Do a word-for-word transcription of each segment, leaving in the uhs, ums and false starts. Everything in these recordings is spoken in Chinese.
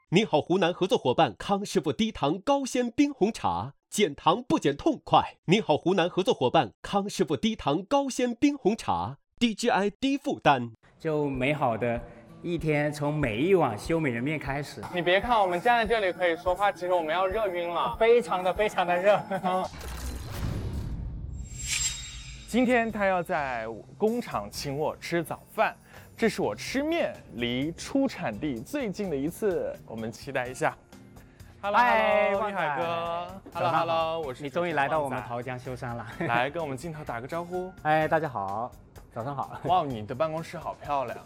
你好，湖南合作伙伴康师傅低糖高纤冰红茶，减糖不减痛快。你好，湖南合作伙伴康师傅低糖高纤冰红茶，低 G I 低负担。 就美好的一天，从每一碗修美人面开始。 你别看我们站在这里可以说话，其实我们要热晕了， 非常的非常的热。 今天他要在工厂请我吃早饭，这是我吃面离出产地最近的一次，我们期待一下。Hello， 嗨， 立海哥。Hello Hello， 我是你终于来到我们桃江修山了， 来跟我们镜头打个招呼。 哎，大家好，早上好。 哇，你的办公室好漂亮。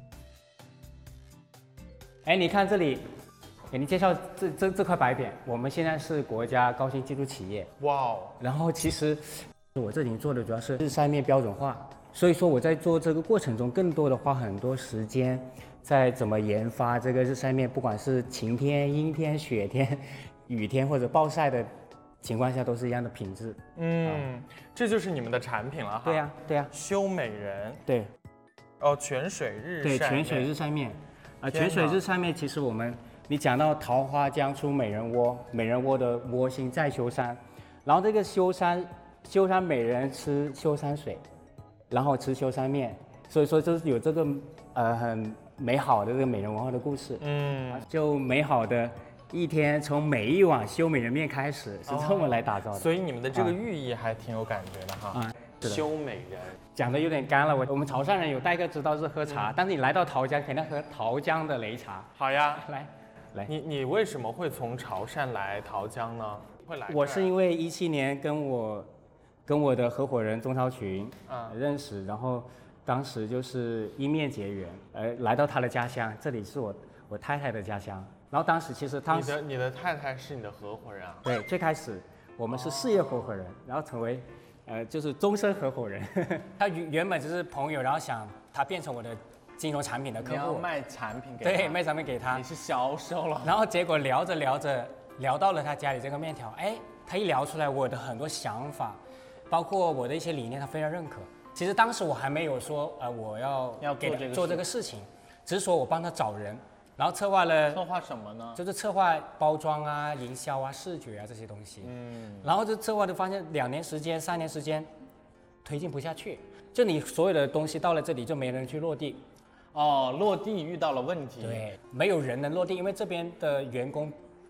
哎，你看这里，给您介绍这这这块白匾，我们现在是国家高新技术企业。 哇哦。 然后其实我这里做的主要是日晒面标准化，所以说我在做这个过程中，更多的花很多时间在怎么研发这个日晒面，不管是晴天、阴天、雪天、雨天或者暴晒的情况下，都是一样的品质。 嗯，啊、这就是你们的产品了哈。 对呀、啊，对呀、啊。 修美人。 对。 哦，泉水日晒面。 对，泉水日晒面。啊，泉水日晒面，其实我们你讲到桃花江出美人窝，美人窝的窝心在修山，然后这个修山。修山美人吃修山水，然后吃修山面，所以说就是有这个呃很美好的这个美人文化的故事。嗯，就美好的一天，从每一碗修美人面开始，是这么来打造的。 哦、所以你们的这个寓意还挺有感觉的哈。啊，修美人讲的有点干了，我我们潮汕人有待客之道是喝茶，嗯、但是你来到桃江，肯定喝桃江的擂茶。 好呀， 来来， 你你为什么会从潮汕来桃江呢？会来？ 我是因为一七年跟我。跟我的合伙人钟超群啊、呃、认识，然后当时就是一面结缘，呃，来到他的家乡，这里是我我太太的家乡。然后当时其实当时你的你的太太是你的合伙人啊？ 对，最开始我们是事业合伙人，哦、然后成为呃就是终身合伙人。他原原本只是朋友，然后想他变成我的金融产品的客户， 你要卖产品给他， 对，卖产品给他， 你是销售了。 然后结果聊着聊着聊到了他家里这个面条，哎，他一聊出来我的很多想法。包括我的一些理念，他非常认可。其实当时我还没有说，呃，我要要做这个做这个事情，只是说我帮他找人，然后策划了。 策划什么呢？ 就是策划包装啊、营销啊、视觉啊这些东西。嗯。然后就策划就发现，两年时间、三年时间，推进不下去。就你所有的东西到了这里，就没人去落地。 哦，落地遇到了问题。 对，没有人能落地，因为这边的员工